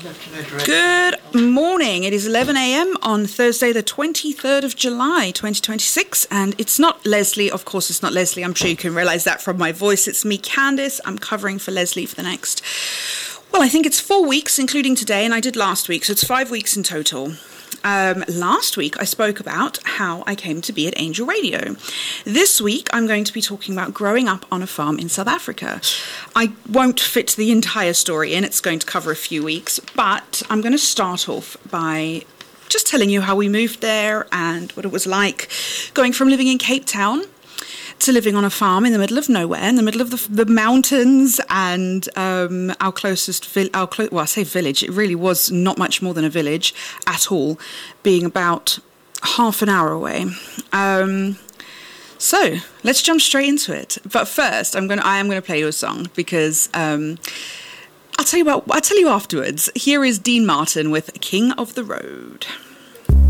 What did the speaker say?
Good morning. It is 11 a.m. on Thursday, the 23rd of July, 2026. And it's not Leslie. Of course, it's not Leslie. I'm sure you can realize that from my voice. It's me, Candice. I'm covering for Leslie for the next, well, I think it's 4 weeks, including today. And I did last week. So it's 5 weeks in total. Last week, I spoke about how I came to be at Angel Radio. This week, I'm going to be talking about growing up on a farm in South Africa. I won't fit the entire story in. It's going to cover a few weeks, but I'm going to start off by just telling you how we moved there and what it was like going from living in Cape Town to living on a farm in the middle of nowhere, in the middle of the mountains, and our closest I say village, it really was not much more than a village at all, being about half an hour away. So let's jump straight into it. But first, I am going to play you a song because I'll tell you afterwards. Here is Dean Martin with King of the Road.